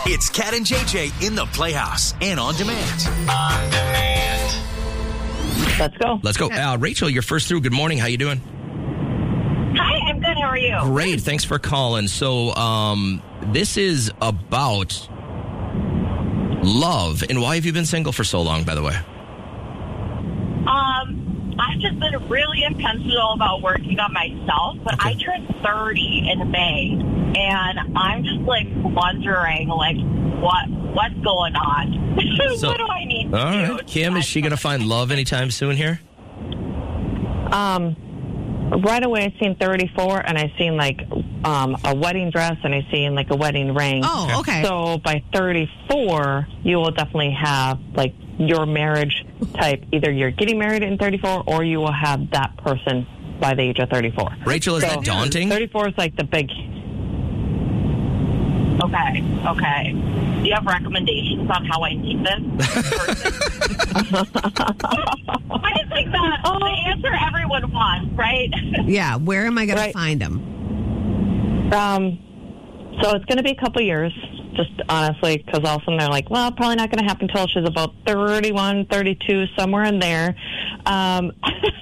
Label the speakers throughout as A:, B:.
A: It's Cat and JJ in the Playhouse and on demand.
B: Let's go. Rachel, you're first through. Good morning. How you doing?
C: Hi, I'm good. How are you?
B: Great. Thanks for calling. So, this is about love. And why have you been single for so long, by the way?
C: I've just been really intentional about working on myself, but I turned 30 in May, and I'm just wondering, what's going on?
B: So,
C: what do I need to do?
B: All right. Kim, is she going to find love anytime soon here?
D: Right away, I seen 34, and I seen a wedding dress, and I seen a wedding ring.
E: Oh, okay.
D: So by 34, you will definitely have your marriage type. Either you're getting married in 34, or you will have that person by the age of 34.
B: Rachel, is that daunting?
D: 34 is the big.
C: Okay. Do you have recommendations on how I meet this person? I just think the answer everyone wants, right?
E: Yeah, where am I going to find him?
D: So it's going to be a couple years, just honestly, because all of a sudden they're well, probably not going to happen until she's about 31, 32, somewhere in there. I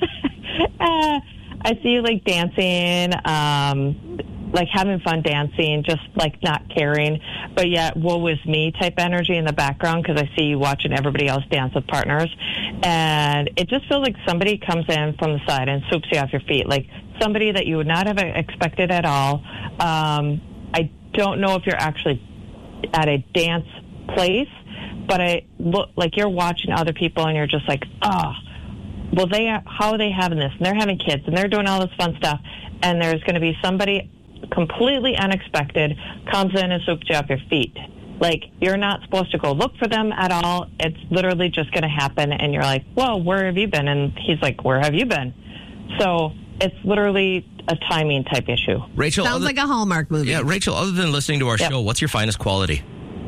D: see you dancing, having fun dancing, just not caring, but yet woe is me type energy in the background, because I see you watching everybody else dance with partners, and it just feels like somebody comes in from the side and swoops you off your feet, somebody that you would not have expected at all. I don't know if you're actually at a dance place, but I look you're watching other people and you're just how are they having this? And they're having kids and they're doing all this fun stuff, and there's going to be somebody completely unexpected comes in and swoops you off your feet. You're not supposed to go look for them at all. It's literally just going to happen, and you're well, where have you been? And he's where have you been? So it's literally a timing type issue.
B: Rachel,
E: sounds like a Hallmark movie.
B: Yeah, Rachel, other than listening to our show, what's your finest quality?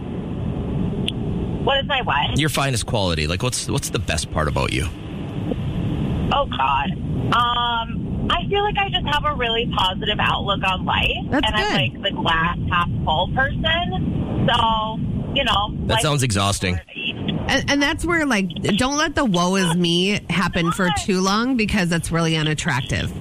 C: What is my what?
B: Your finest quality. What's the best part about you?
C: Oh, God. I feel I just have a really positive outlook on life.
E: That's
C: and
E: good.
C: I'm the glass half full person. So,
B: That sounds exhausting.
E: And that's where, don't let the woe is me happen for too long, because that's really unattractive.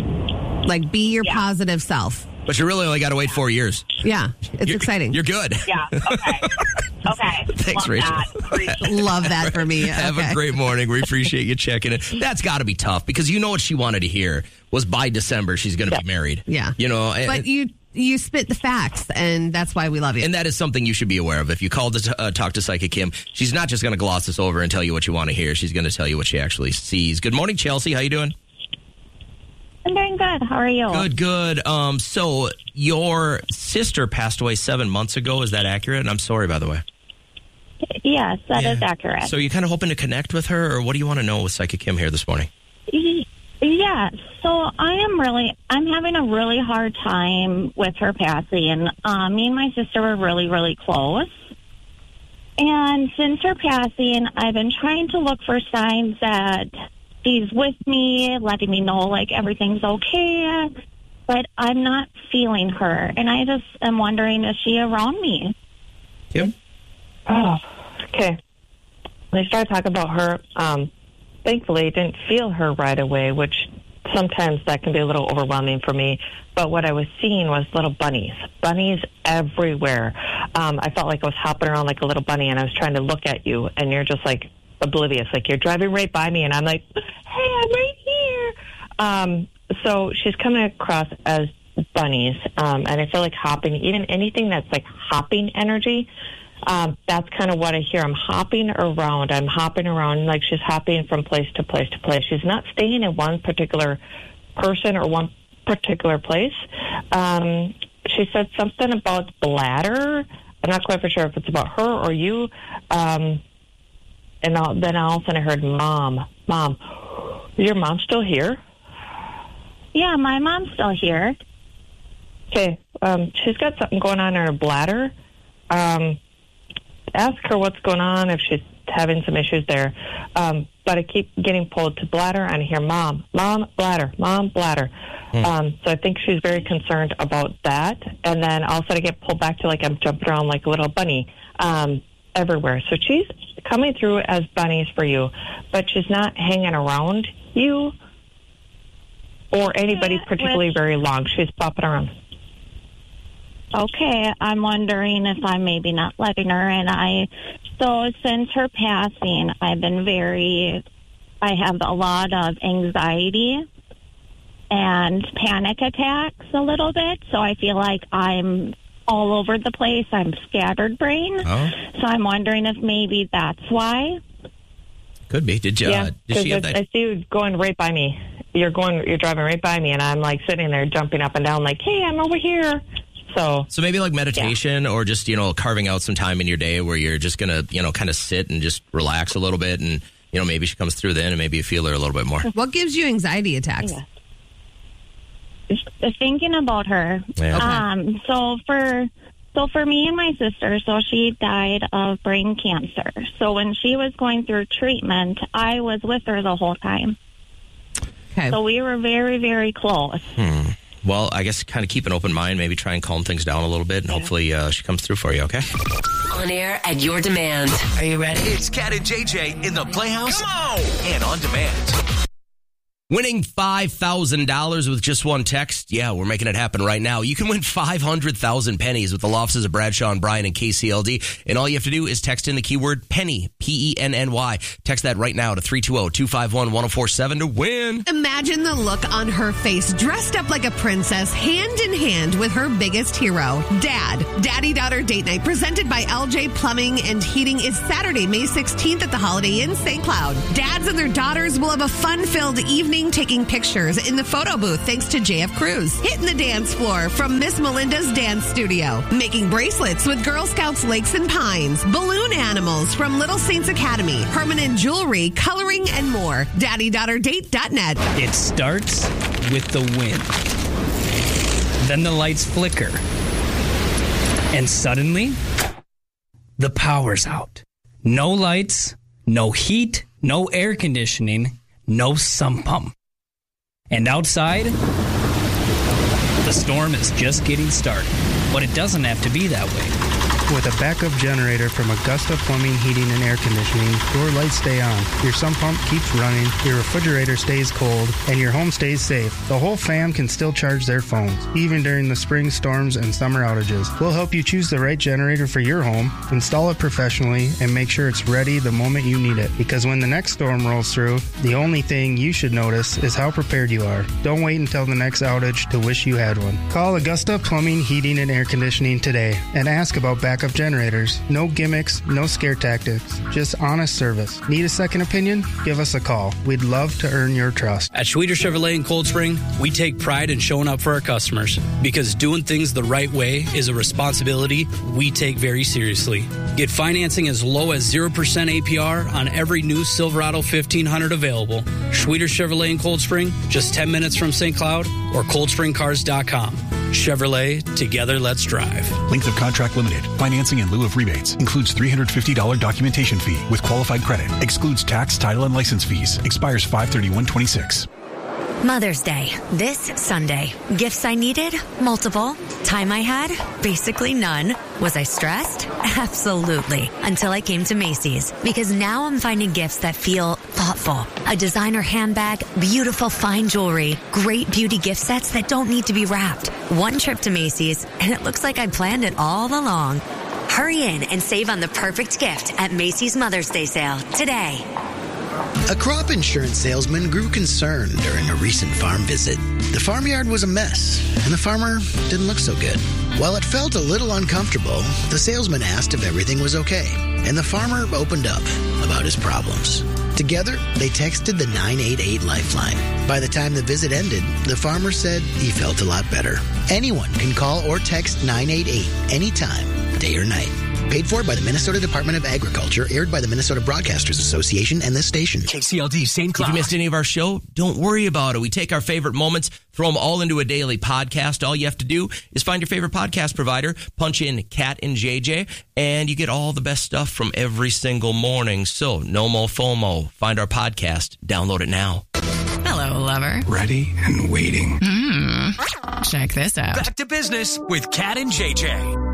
E: Be your positive self.
B: But you really only got to wait 4 years.
E: Yeah, it's exciting.
B: You're good.
C: Yeah, okay.
B: Thanks,
C: Love
B: Rachel.
C: That.
E: Love that for me.
B: Have a great morning. We appreciate you checking in. That's got to be tough, because what she wanted to hear was by December she's going to be married.
E: Yeah. But you spit the facts, and that's why we love you.
B: And that is something you should be aware of. If you called to talk to Psychic Kim, she's not just going to gloss this over and tell you what you want to hear. She's going to tell you what she actually sees. Good morning, Chelsea. How you doing?
C: I'm doing good. How are you?
B: Good. So your sister passed away 7 months ago. Is that accurate? And I'm sorry, by the way.
C: Yes, that is accurate.
B: So you're kind of hoping to connect with her, or what do you want to know with Psychic Kim here this morning?
C: Yeah, so I'm having a really hard time with her passing. Me and my sister were really, really close. And since her passing, I've been trying to look for signs that she's with me, letting me know, everything's okay. But I'm not feeling her. And I just am wondering, is she around me?
B: Kim?
D: Oh, okay. When I started talking about her, thankfully, I didn't feel her right away, which sometimes that can be a little overwhelming for me. But what I was seeing was little bunnies everywhere. I felt like I was hopping around like a little bunny, and I was trying to look at you, and you're just oblivious. You're driving right by me, and I'm hey, I'm right here. So she's coming across as bunnies, and I feel like hopping, even anything that's hopping energy. That's kind of what I hear. I'm hopping around, she's hopping from place to place to place. She's not staying in one particular person or one particular place. She said something about bladder. I'm not quite for sure if it's about her or you. And then all of a sudden I heard, Mom, is your mom still here?
C: Yeah, my mom's still here.
D: Okay, she's got something going on in her bladder. Ask her what's going on, if she's having some issues there. But I keep getting pulled to bladder, and I hear, Mom, bladder, Mom, bladder. So I think she's very concerned about that. And then all of a sudden I get pulled back to like I'm jumping around like a little bunny everywhere. So she's coming through as bunnies for you, but she's not hanging around you or anybody particularly very long. She's bopping around.
C: Okay, I'm wondering if I'm maybe not letting her in. So since her passing, I have a lot of anxiety and panic attacks a little bit. So I feel like I'm all over the place. I'm scattered brain. Oh. So I'm wondering if maybe that's why.
B: Could be. Did she have that?
D: I see you going right by me. You're driving right by me, and I'm like sitting there jumping up and down like, hey, I'm over here. So
B: maybe like meditation or just, carving out some time in your day where you're just going to, kind of sit and just relax a little bit. And, maybe she comes through then and maybe you feel her a little bit more.
E: What gives you anxiety attacks?
C: Thinking about her.
B: Yeah.
C: Okay. So for me and my sister, she died of brain cancer. So when she was going through treatment, I was with her the whole time.
E: Okay.
C: So we were very, very close.
B: Well, I guess kind of keep an open mind, maybe try and calm things down a little bit, and hopefully she comes through for you, okay?
F: On air at your demand. Are you ready?
A: It's Cat and JJ in the Playhouse. Come on! And on demand.
B: Winning $5,000 with just one text? Yeah, we're making it happen right now. You can win 500,000 pennies with the law offices of Bradshaw and Bryan and KCLD. And all you have to do is text in the keyword penny, P-E-N-N-Y. Text that right now to 320-251-1047 to win.
E: Imagine the look on her face, dressed up like a princess, hand in hand with her biggest hero, Dad. Daddy-daughter date night presented by LJ Plumbing and Heating is Saturday, May 16th at the Holiday Inn, St. Cloud. Dads and their daughters will have a fun-filled evening taking pictures in the photo booth thanks to JF Cruz. Hitting the dance floor from Miss Melinda's Dance Studio. Making bracelets with Girl Scouts Lakes and Pines. Balloon animals from Little Saints Academy. Permanent jewelry, coloring, and more. DaddyDaughterDate.net.
G: It starts with the wind. Then the lights flicker. And suddenly, the power's out. No lights, no heat, no air conditioning, no sump pump. And outside, the storm is just getting started. But it doesn't have to be that way.
H: With a backup generator from Augusta Plumbing, Heating, and Air Conditioning, your lights stay on, your sump pump keeps running, your refrigerator stays cold, and your home stays safe. The whole fam can still charge their phones, even during the spring storms and summer outages. We'll help you choose the right generator for your home, install it professionally, and make sure it's ready the moment you need it. Because when the next storm rolls through, the only thing you should notice is how prepared you are. Don't wait until the next outage to wish you had one. Call Augusta Plumbing, Heating, and Air Conditioning today and ask about backup generators. No gimmicks, no scare tactics, just honest service. Need a second opinion? Give us a call. We'd love to earn your trust.
I: At Schweter Chevrolet in Cold Spring, we take pride in showing up for our customers because doing things the right way is a responsibility we take very seriously. Get financing as low as 0% APR on every new Silverado 1500 available. Schweter Chevrolet in Cold Spring, just 10 minutes from St. Cloud or coldspringcars.com. Chevrolet, together let's drive.
J: Length of contract limited. Financing in lieu of rebates. Includes $350 documentation fee with qualified credit. Excludes tax, title, and license fees. Expires 5/31/26.
K: Mother's Day, this Sunday. Gifts I needed? Multiple. Time I had? Basically none. Was I stressed? Absolutely. Until I came to Macy's. Because now I'm finding gifts that feel thoughtful. A designer handbag, beautiful fine jewelry, great beauty gift sets that don't need to be wrapped. One trip to Macy's, and it looks like I planned it all along. Hurry in and save on the perfect gift at Macy's Mother's Day sale today.
L: A crop insurance salesman grew concerned during a recent farm visit. The farmyard was a mess, and the farmer didn't look so good. While it felt a little uncomfortable, the salesman asked if everything was okay, and the farmer opened up about his problems. Together, they texted the 988 Lifeline. By the time the visit ended, the farmer said he felt a lot better. Anyone can call or text 988 anytime, day or night. Paid for by the Minnesota Department of Agriculture, aired by the Minnesota Broadcasters Association and this station.
A: KCLD, St. Cloud.
B: If you missed any of our show, don't worry about it. We take our favorite moments, throw them all into a daily podcast. All you have to do is find your favorite podcast provider, punch in Cat and JJ, and you get all the best stuff from every single morning. So no more FOMO. Find our podcast. Download it now.
F: Hello, lover.
J: Ready and waiting.
F: Check this out.
A: Back to business with Cat and JJ.